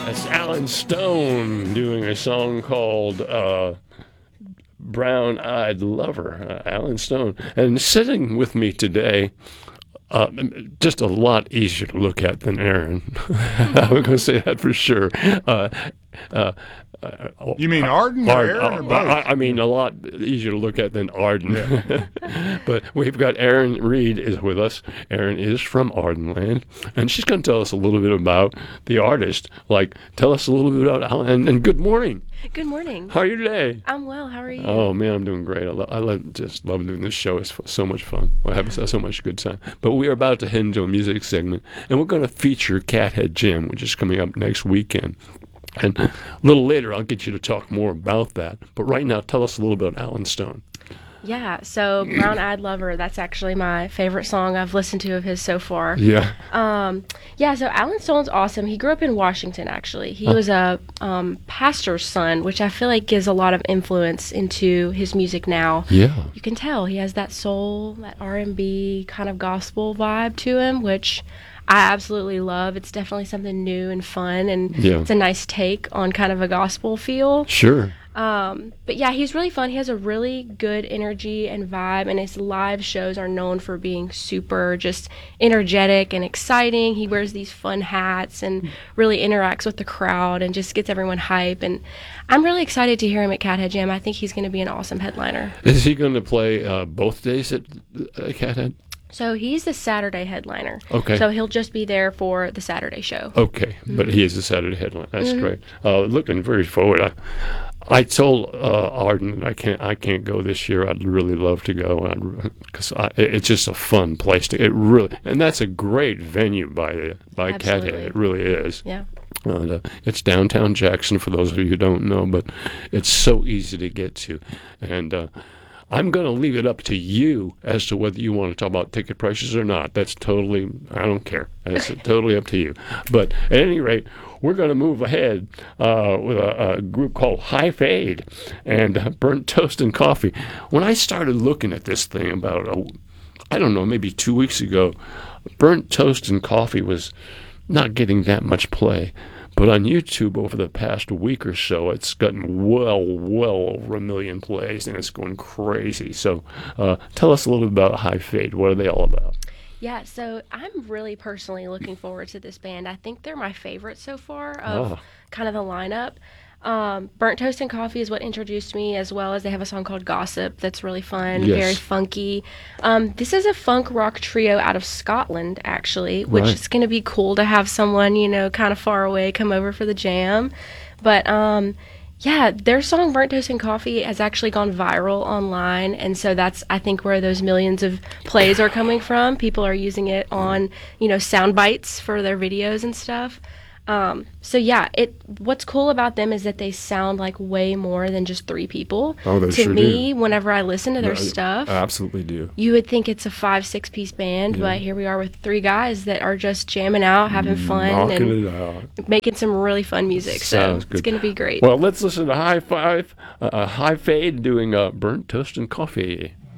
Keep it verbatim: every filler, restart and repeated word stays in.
That's Alan Stone doing a song called uh, Brown Eyed Lover. Uh, Alan Stone. And sitting with me today, uh, just a lot easier to look at than Aaron. I'm going to say that for sure. Uh, uh, Uh, you mean Arden or Arden, Aaron or both? I, I mean, a lot easier to look at than Arden. Yeah. But we've got Erin Reed is with us. Erin is from Ardenland, and she's going to tell us a little bit about the artist. Like, tell us a little bit about Alan. And, and good morning. Good morning. How are you today? I'm well. How are you? Oh man, I'm doing great. I, lo- I love, just love doing this show. It's so much fun. We're having so much good time. But we are about to head into a music segment, and we're going to feature Cathead Jam, which is coming up next weekend. And a little later, I'll get you to talk more about that. But right now, tell us a little bit about Alan Stone. Yeah, so Brown Eyed Lover, that's actually my favorite song I've listened to of his so far. Yeah. Um, yeah, so Alan Stone's awesome. He grew up in Washington, actually. He Huh. was a um, pastor's son, which I feel like gives a lot of influence into his music now. Yeah. You can tell he has that soul, that R and B kind of gospel vibe to him, which I absolutely love. It's definitely something new and fun, and Yeah. it's a nice take on kind of a gospel feel. Sure. Um, but yeah, he's really fun. He has a really good energy and vibe, and his live shows are known for being super just energetic and exciting. He wears these fun hats and really interacts with the crowd and just gets everyone hype. And I'm really excited to hear him at Cathead Jam. I think he's going to be an awesome headliner. Is he going to play uh, both days at uh, Cathead? So he's the Saturday headliner. Okay. So he'll just be there for the Saturday show. Okay, mm-hmm. But he is a Saturday headline. That's mm-hmm. great. Uh, looking very forward. I, I told uh, Arden I can't. I can't go this year. I'd really love to go because it's just a fun place to. It really, and that's a great venue by by Cathead. It really is. Yeah. And, uh, it's downtown Jackson for those of you who don't know, but it's so easy to get to, and. Uh, I'm going to leave it up to you as to whether you want to talk about ticket prices or not. That's totally, I don't care. It's totally up to you. But at any rate, we're going to move ahead uh, with a, a group called High Fade and uh, Burnt Toast and Coffee. When I started looking at this thing about, uh, I don't know, maybe two weeks ago, Burnt Toast and Coffee was not getting that much play. But on YouTube over the past week or so, it's gotten well, well over a million plays, and it's going crazy. So uh, tell us a little bit about High Fade. What are they all about? Yeah, so I'm really personally looking forward to this band. I think they're my favorite so far of oh. kind of the lineup. Um, Burnt Toast and Coffee is what introduced me, as well as they have a song called Gossip that's really fun, yes. very funky. Um, this is a funk rock trio out of Scotland, actually, which right. is going to be cool to have someone, you know, kind of far away come over for the jam. But um, yeah, their song Burnt Toast and Coffee has actually gone viral online, and so that's, I think, where those millions of plays are coming from. People are using it on, you know, sound bites for their videos and stuff. Um, so yeah, it. What's cool about them is that they sound like way more than just three people. Oh, they to sure me, do. Whenever I listen to their No, stuff, I absolutely do. You would think it's a five, six piece band, Yeah. but here we are with three guys that are just jamming out, having fun, Knocking and it out. making some really fun music. Sounds so good. It's going to be great. Well, let's listen to High Five, uh, High Fade doing uh, Burnt Toast and Coffee.